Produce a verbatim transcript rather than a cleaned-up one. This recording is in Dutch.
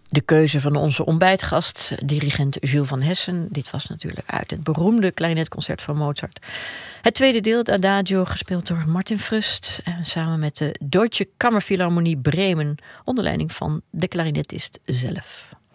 De keuze van onze ontbijtgast, dirigent Jules van Hessen. Dit was natuurlijk uit het beroemde klarinetconcert van Mozart. Het tweede deel, het Adagio, gespeeld door Martin Frust. En samen met de Deutsche Kammerphilharmonie Bremen, onder leiding van de klarinetist zelf.